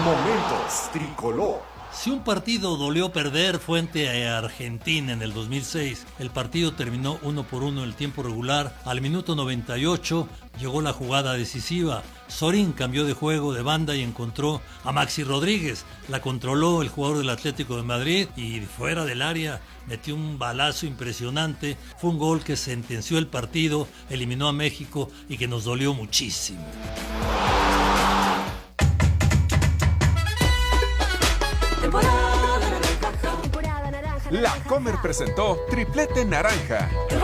Momentos Tricolor. Si un partido dolió perder fue ante Argentina en el 2006. El partido terminó 1-1 en el tiempo regular. Al minuto 98 llegó la jugada decisiva. Sorín cambió de juego de banda y encontró a Maxi Rodríguez. La controló el jugador del Atlético de Madrid y fuera del área metió un balazo impresionante. Fue un gol que sentenció el partido, eliminó a México y que nos dolió muchísimo. La Comer presentó Triplete Naranja.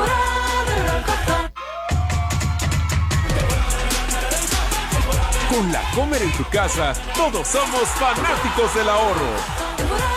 Con La Comer en tu casa, todos somos fanáticos del ahorro.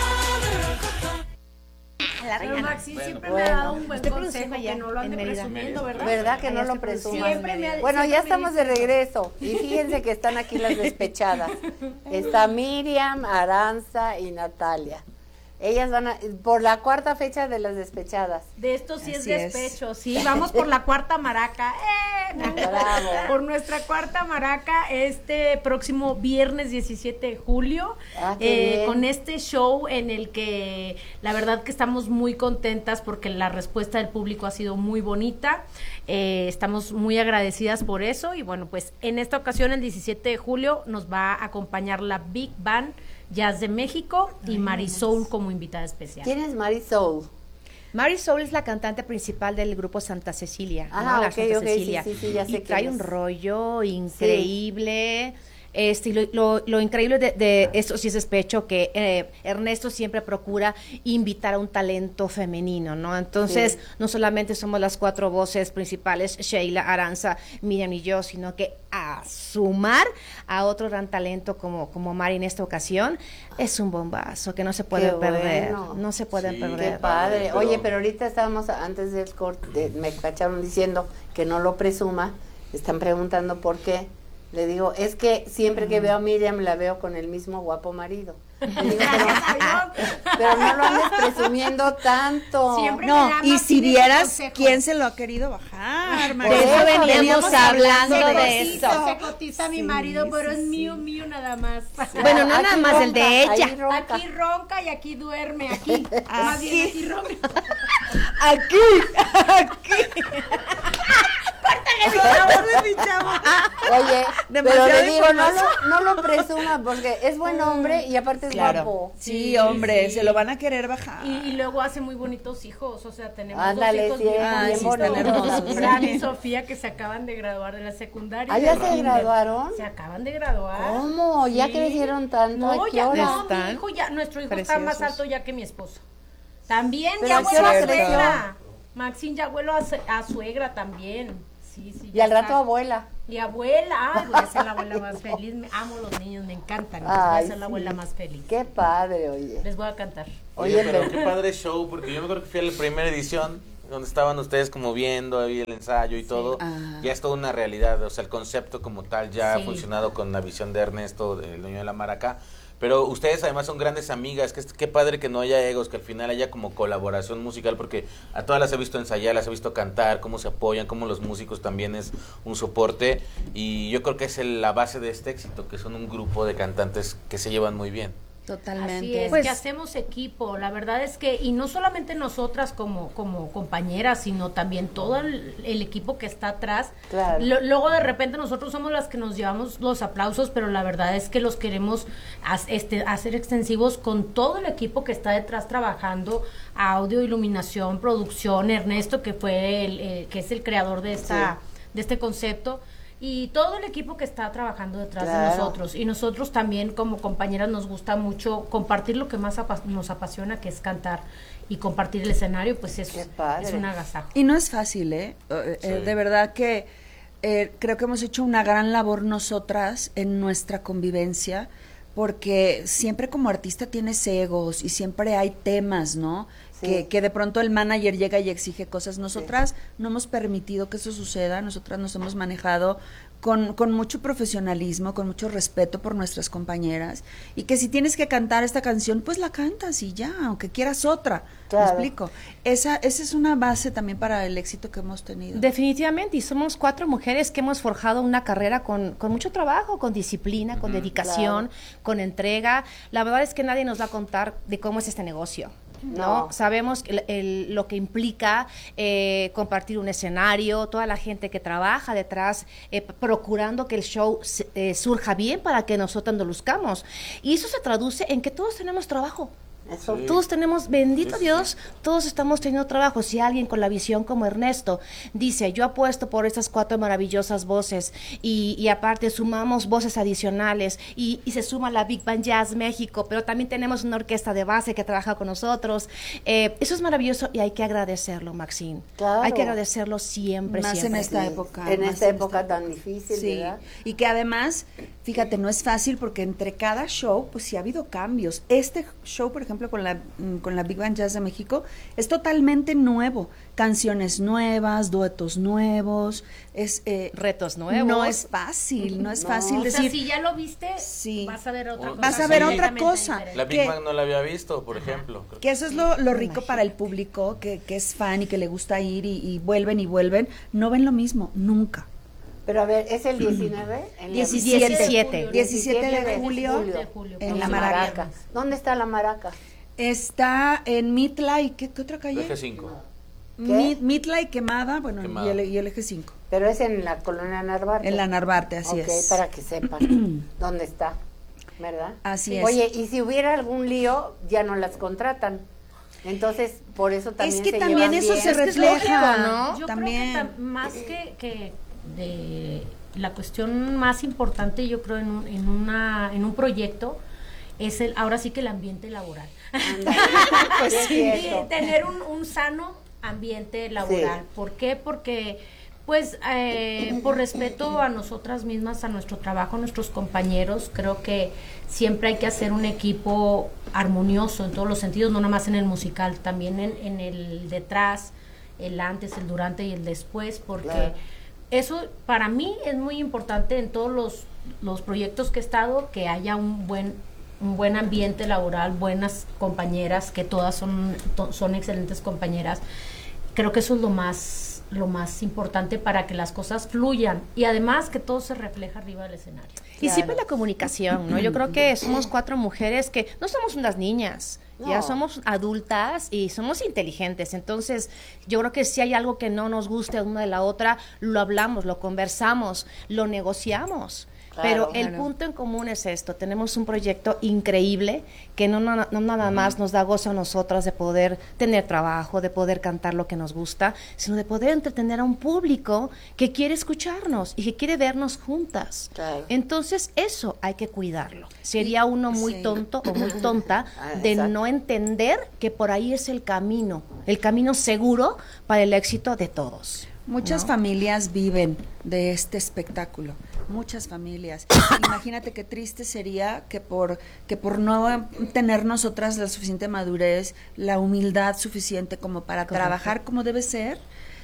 Pero Maxi siempre me ha dado un buen consejo que no lo ande presumiendo, ¿verdad? ¿Verdad que no lo presuman? Bueno, ya estamos de regreso y fíjense que están aquí las despechadas. Está Miriam, Aranza y Natalia. Ellas van por la cuarta fecha de las despechadas. De esto sí es despecho, sí, vamos por la cuarta maraca. Bravo. Por nuestra cuarta maraca este próximo viernes 17 de julio, con este show en el que la verdad que estamos muy contentas porque la respuesta del público ha sido muy bonita, estamos muy agradecidas por eso y bueno, pues en esta ocasión el 17 de julio nos va a acompañar la Big Band Jazz de México y Marisol como invitada especial. ¿Quién es Marisol? Marisol es la cantante principal del grupo Santa Cecilia. Ah, ¿no? ok, Santa Cecilia. Sí, ya sé y trae quién un es. rollo increíble. Y lo increíble de esto sí es despecho, que Ernesto siempre procura invitar a un talento femenino, ¿no? Entonces, no solamente somos las cuatro voces principales, Sheila, Aranza, Miriam y yo, sino que a sumar a otro gran talento como Mari en esta ocasión, es un bombazo que no se puede perder. Bueno. No se pueden perder. Qué padre. Oye, pero ahorita estábamos, antes del corte, me cacharon diciendo que no lo presuma, están preguntando por qué. Le digo, es que siempre que veo a Miriam la veo con el mismo guapo marido. Le digo, pero no lo andes presumiendo tanto. Siempre No, y si vieras quién se lo ha querido bajar, Por María. eso veníamos hablando de eso. Se cotiza mi marido, pero es mío nada más. Bueno, no nada más el de ella. Aquí ronca y aquí duerme, aquí. Más bien aquí ronca. Aquí. Oye, pero Demasiada le digo, información. no lo presuma porque es buen hombre y aparte es guapo. Sí, hombre, se lo van a querer bajar. Y luego hace muy bonitos hijos, o sea, tenemos Ándale, dos hijos sí, bien están hermosos. Fran y Sofía que se acaban de graduar de la secundaria. ¿Ah, ya del se kinder. graduaron? Se acaban de graduar. ¿Cómo? ¿Ya Sí. crecieron tanto? No, ¿A qué ya hora? no, mi Están hijo ya, nuestro hijo está más preciosos. alto ya que mi esposo. También ¿Pero ya a qué abuelo hora a creció? suegra. Maxine ya abuelo a suegra también. Sí, Y ya al rato está. abuela. Y abuela, ay, voy a ser la abuela más feliz. Amo los niños, me encantan. Voy a ser la abuela más feliz. Qué padre, oye. Les voy a cantar. Oye, pero qué padre show, porque yo me acuerdo que fui a la primera edición donde estaban ustedes como viendo ahí el ensayo y todo. Ya es toda una realidad, o sea, el concepto como tal ya ha funcionado con la visión de Ernesto, el dueño de la maraca. Pero ustedes además son grandes amigas, qué padre que no haya egos, que al final haya como colaboración musical, porque a todas las he visto ensayar, las he visto cantar, cómo se apoyan, cómo los músicos también es un soporte, y yo creo que es la base de este éxito, que son un grupo de cantantes que se llevan muy bien. Totalmente. Así es, Pues, que hacemos equipo, la verdad es que, y no solamente nosotras como compañeras, sino también todo el equipo que está atrás. Claro. Luego de repente nosotros somos las que nos llevamos los aplausos, pero la verdad es que los queremos hacer extensivos con todo el equipo que está detrás trabajando, audio, iluminación, producción, Ernesto, que fue que es el creador de de este concepto. Y todo el equipo que está trabajando detrás de nosotros. Y nosotros también como compañeras nos gusta mucho compartir lo que más nos apasiona, que es cantar. Y compartir el escenario, pues es un agasajo. Y no es fácil, de verdad que creo que hemos hecho una gran labor nosotras en nuestra convivencia, porque siempre como artista tienes egos y siempre hay temas, ¿no? Sí. Que de pronto el manager llega y exige cosas. Nosotras no hemos permitido que eso suceda, nosotras nos hemos manejado con mucho profesionalismo, con mucho respeto por nuestras compañeras, y que si tienes que cantar esta canción, pues la cantas y ya, aunque quieras otra. Claro. ¿Me explico? Esa es una base también para el éxito que hemos tenido. Definitivamente, y somos 4 mujeres que hemos forjado una carrera con mucho trabajo, con disciplina, con dedicación, con entrega. La verdad es que nadie nos va a contar de cómo es este negocio. ¿No? Sabemos lo que implica compartir un escenario, toda la gente que trabaja detrás procurando que el show surja bien para que nosotros nos luzcamos, y eso se traduce en que todos tenemos trabajo. Sí. Todos tenemos, bendito Dios, todos estamos teniendo trabajo. Si alguien con la visión como Ernesto dice, yo apuesto por estas 4 maravillosas voces, y aparte sumamos voces adicionales, y se suma la Big Band Jazz México, pero también tenemos una orquesta de base que trabaja con nosotros, eso es maravilloso y hay que agradecerlo, Maxine. Claro. Hay que agradecerlo siempre, más siempre. En esta época. En esta época tan difícil, sí. ¿Verdad? Y que además, fíjate, no es fácil porque entre cada show, pues sí ha habido cambios. Este show, por ejemplo, con la Big Band Jazz de México, es totalmente nuevo, canciones nuevas, duetos nuevos, retos nuevos. No es fácil decir. O sea, si ya lo viste, sí, vas a ver otra cosa. Vas a ver otra cosa. La Big Band no la había visto, por ejemplo. Que eso es lo rico para el público, que es fan y que le gusta ir y vuelven y vuelven, no ven lo mismo, nunca. Pero a ver, ¿es el 19? El 17 de julio en la Maraca. ¿Dónde está la Maraca? Está en Mitla y ¿qué otra calle? Eje 5. Mitla y Quemada, bueno, Quemada. Y el Eje 5. Pero es en la colonia Narvarte. En la Narvarte, así es. Ok, para que sepan dónde está, ¿verdad? Así es. Oye, y si hubiera algún lío, ya no las contratan. Entonces, por eso también es que también eso bien. Se refleja, ¿no? Yo también. creo que más que de la cuestión más importante, yo creo, en un proyecto, es ahora sí que el ambiente laboral. Pues sí, tener un sano ambiente laboral. Sí. ¿Por qué? Porque pues por respeto a nosotras mismas, a nuestro trabajo, a nuestros compañeros, creo que siempre hay que hacer un equipo armonioso en todos los sentidos, no nomás en el musical, también en el detrás, el antes, el durante y el después, porque claro. Eso para mí es muy importante en todos los proyectos que he estado, que haya un buen ambiente laboral, buenas compañeras, que todas son excelentes compañeras. Creo que eso es lo más importante para que las cosas fluyan, y además que todo se refleja arriba del escenario. Y claro. Siempre la comunicación, ¿no? Yo creo que somos 4 mujeres que no somos unas niñas, no. Ya somos adultas y somos inteligentes, entonces yo creo que si hay algo que no nos guste una de la otra, lo hablamos, lo conversamos, lo negociamos. Claro, pero el punto en común es esto, tenemos un proyecto increíble que no nada más nos da gozo a nosotras de poder tener trabajo, de poder cantar lo que nos gusta, sino de poder entretener a un público que quiere escucharnos y que quiere vernos juntas. Claro. Entonces eso hay que cuidarlo. Sería uno muy tonto o muy tonta de no entender que por ahí es el camino seguro para el éxito de todos. Muchas familias viven de este espectáculo, muchas familias. Imagínate qué triste sería que por no tener nosotras la suficiente madurez, la humildad suficiente como para trabajar como debe ser,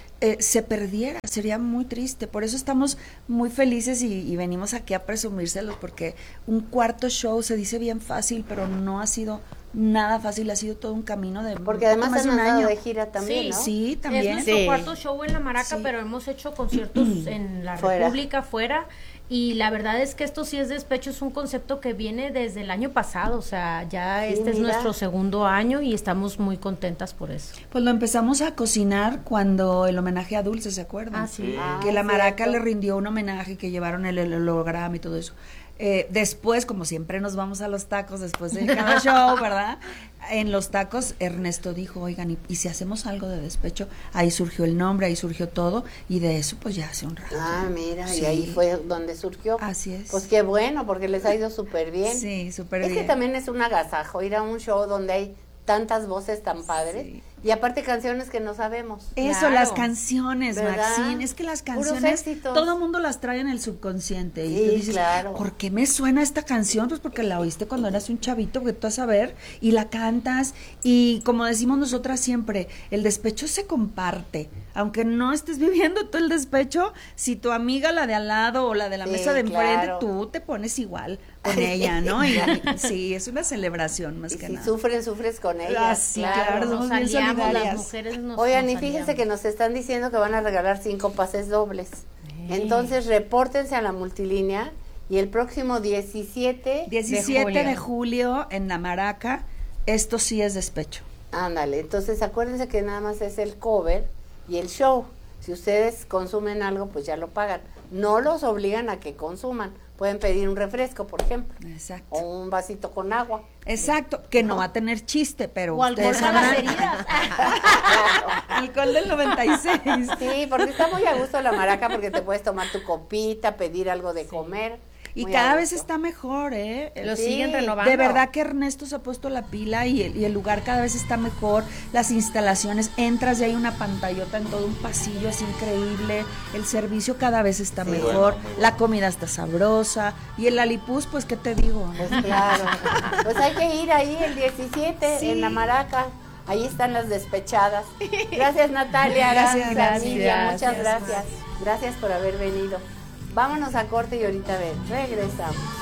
se perdiera, sería muy triste. Por eso estamos muy felices y venimos aquí a presumírselos, porque un cuarto show se dice bien fácil, pero no ha sido nada fácil, ha sido todo un camino de porque además más han andado de gira también, ¿no? Sí, también. Es nuestro cuarto show en la Maraca, pero hemos hecho conciertos en la República, fuera, y la verdad es que esto sí es despecho, es un concepto que viene desde el año pasado, o sea, ya es nuestro segundo año y estamos muy contentas por eso. Pues lo empezamos a cocinar cuando el homenaje a Dulce, ¿se acuerdan? Sí. Que la Maraca le rindió un homenaje, que llevaron el holograma y todo eso. Después, como siempre nos vamos a los tacos después de cada show, ¿verdad? En los tacos Ernesto dijo, oigan, ¿y si hacemos algo de despecho? Ahí surgió el nombre, ahí surgió todo, y de eso pues ya hace un rato. Ah, mira, sí. Y ahí fue donde surgió. Así es. Pues qué bueno, porque les ha ido súper bien. Sí, súper bien. Es que también es un agasajo ir a un show donde hay tantas voces tan padres, sí. Y aparte canciones que no sabemos. Eso, claro. Las canciones, ¿verdad? Maxine, es que las canciones todo el mundo las trae en el subconsciente, y tú dices, claro. ¿Por qué me suena esta canción? Pues porque la oíste cuando eras un chavito, que tú vas a ver, y la cantas, y como decimos nosotras siempre, el despecho se comparte. aunque no estés viviendo tú el despecho, si tu amiga, la de al lado o la de la mesa de enfrente, tú te pones igual con ella, ¿no? Y sí, es una celebración más que nada. Si sufres con ella. Sí, claro, somos bien solidarias. Las mujeres Oigan, y fíjense que nos están diciendo que van a regalar 5 pases dobles. Entonces, repórtense a la multilínea y el próximo 17 de julio en la Maraca, esto sí es despecho. Ándale, entonces acuérdense que nada más es el cover y el show. Si ustedes consumen algo, pues ya lo pagan. No los obligan a que consuman. Pueden pedir un refresco, por ejemplo. Exacto. O un vasito con agua. Exacto, que no va a tener chiste, pero o alcohol para las heridas. Alcohol del 96. Sí, porque está muy a gusto la Maraca, porque te puedes tomar tu copita, pedir algo de comer. Y cada vez está mejor, ¿eh? Lo siguen renovando. De verdad que Ernesto se ha puesto la pila y el lugar cada vez está mejor. Las instalaciones, entras y hay una pantallota en todo un pasillo, es increíble. El servicio cada vez está mejor. Bueno, la comida está sabrosa. Y el Lalipús, pues, ¿qué te digo? Pues claro. Pues hay que ir ahí el 17 en la Maraca. Ahí están las despechadas. Gracias, Natalia. Gracias. Muchas gracias. Gracias por haber venido. Vámonos a corte y ahorita regresamos.